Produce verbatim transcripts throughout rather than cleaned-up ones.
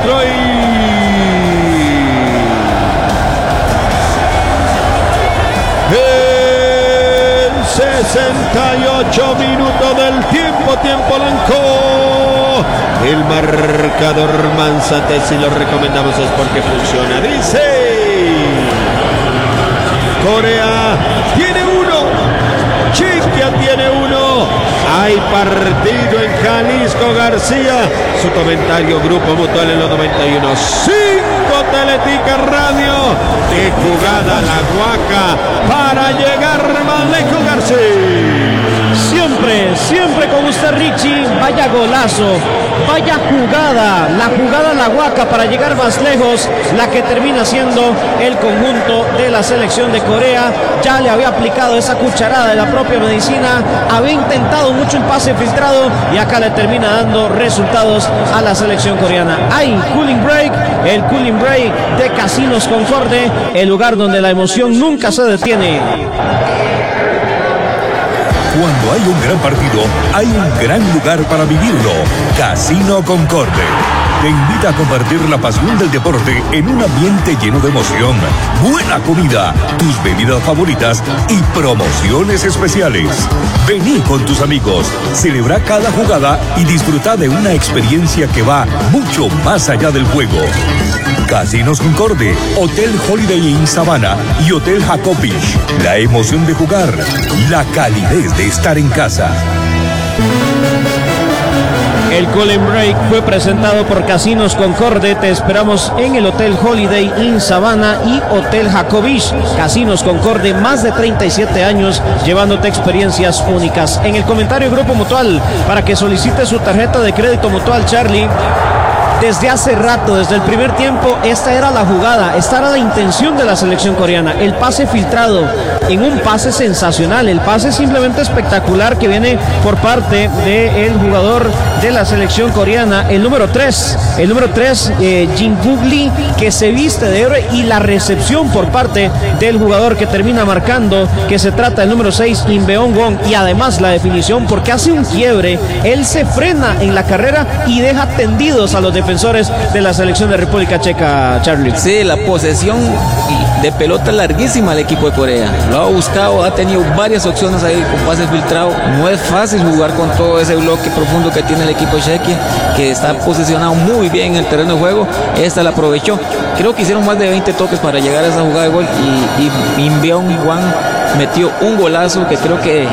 centro y... el sesenta y ocho minutos del tiempo, tiempo blanco. El marcador Manzate, si lo recomendamos es porque funciona. Dice: Corea tiene uno, Chequia tiene uno. Hay partido en Jalisco. García, su comentario, Grupo Mutual en los noventa y uno punto cinco, Teletica Radio. De jugada la Guaca para llegar más lejos, García. Siempre, siempre con usted, Richie. Vaya golazo, vaya jugada, la jugada la Guaca para llegar más lejos, la que termina siendo el conjunto de la selección de Corea. Ya le había aplicado esa cucharada de la propia medicina, había intentado mucho el pase filtrado y acá le termina dando resultados a la selección coreana. Hay cooling break, el cooling break de Casinos Concorde, el lugar donde la emoción nunca se detiene. Cuando hay un gran partido, hay un gran lugar para vivirlo. Casino Concorde te invita a compartir la pasión del deporte en un ambiente lleno de emoción, buena comida, tus bebidas favoritas y promociones especiales. Vení con tus amigos, celebra cada jugada y disfruta de una experiencia que va mucho más allá del juego. Casinos Concorde, Hotel Holiday Inn Sabana y Hotel Jacob Beach. La emoción de jugar, la calidez de estar en casa. El Cooling Break fue presentado por Casinos Concorde. Te esperamos en el Hotel Holiday Inn Sabana y Hotel Jacob Beach. Casinos Concorde, más de treinta y siete años llevándote experiencias únicas. En el comentario Grupo Mutual, para que solicite su tarjeta de crédito Mutual, Charlie. Desde hace rato, desde el primer tiempo, esta era la jugada, esta era la intención de la selección coreana. El pase filtrado en un pase sensacional, el pase simplemente espectacular que viene por parte del jugador de la selección coreana, el número tres, el número tres, eh, Jin Gugli, que se viste de héroe, y la recepción por parte del jugador que termina marcando, que se trata del número seis, Im Beong-won, y además la definición, porque hace un quiebre, él se frena en la carrera y deja tendidos a los defensores de la selección de República Checa, Charlie. Sí, la posesión de pelota larguísima al equipo de Corea. Lo ha buscado, ha tenido varias opciones ahí con pases filtrados. No es fácil jugar con todo ese bloque profundo que tiene el equipo de Chequia, que está posicionado muy bien en el terreno de juego. Esta la aprovechó. Creo que hicieron más de veinte toques para llegar a esa jugada de gol y, y Im Beong-won metió un golazo que creo que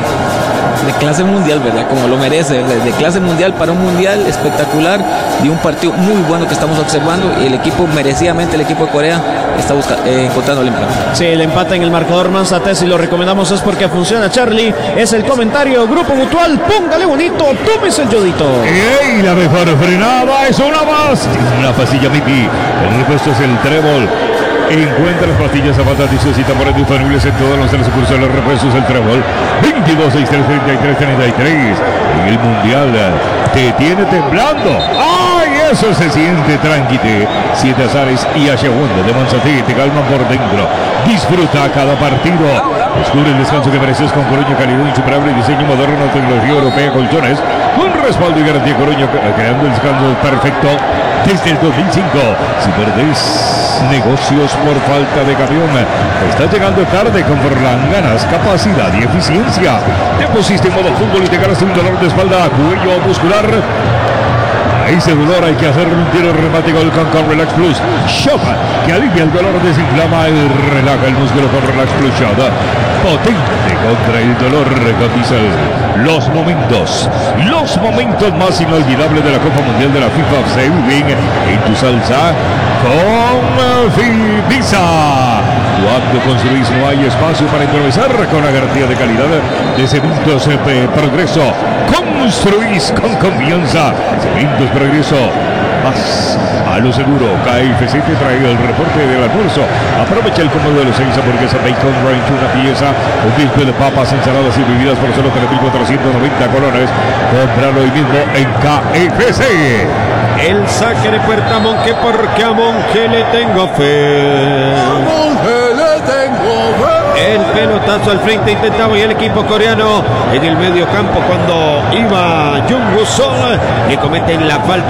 de clase mundial, ¿verdad? Como lo merece, de, de clase mundial para un mundial espectacular, de un partido muy bueno que estamos observando, y el equipo, merecidamente el equipo de Corea, está buscando, eh, encontrando el empate. Sí, el empate en el marcador Manzate, si lo recomendamos es porque funciona, Charlie. Es el comentario Grupo Mutual, póngale bonito, tómese el yodito. Y la mejor frenada es una más, una pasilla Miti, el repuesto es el Trébol. Encuentra las pastillas zapatatizos y tambores disponibles en todos los sucursales repuestos el Trébol. veintidós, sesenta y tres, treinta y tres, treinta y tres. En el Mundial te tiene temblando. ¡Ay! Eso se siente, tranquite. Siete azares y Ashewondo de Manzate te calman por dentro. Disfruta cada partido. Descubre el descanso que mereces con Coruña, calidad insuperable, diseño moderno, tecnología europea, colchones, con respaldo y garantía Coruña, creando el descanso perfecto desde el dos mil cinco. Si perdés negocios por falta de camión, estás llegando tarde con Forlán. Ganas capacidad y eficiencia. Te pusiste en modo fútbol y te ganaste un dolor de espalda, cuello muscular. A ese dolor hay que hacer un tiro remate gol con, con Relax Plus Shot, que alivia el dolor, desinflama y relaja el músculo con Relax Plus Shot. Potente contra el dolor con Diesel. Los momentos, los momentos más inolvidables de la Copa Mundial de la FIFA se viven en tu salsa con Filvisa. Cuando construís no hay espacio para improvisar, con la garantía de calidad de Cementos eh, Progreso. Construís con confianza. Cementos Progreso. Más a lo seguro. K F C te trae el reporte del almuerzo. Aprovecha el cómodo de los seis hamburguesas bacon ranch, una pieza, un disco de papas, ensaladas y bebidas por solo tres mil cuatrocientos noventa colones. Cómpralo hoy mismo en K F C. El saque de puerta a Monque, porque a Monque le tengo fe. A Monque le tengo fe. El pelotazo al frente intentaba y el equipo coreano en el medio campo cuando iba Jung Woo Sol le cometen la falta.